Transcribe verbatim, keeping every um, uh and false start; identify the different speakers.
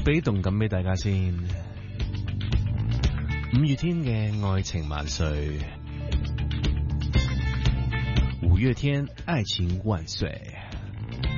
Speaker 1: 俾動感俾大家先。五月天嘅愛情萬歲，五月天愛情萬歲。